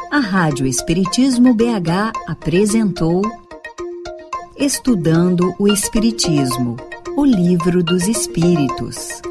A Rádio Espiritismo BH apresentou Estudando o Espiritismo, o Livro dos Espíritos.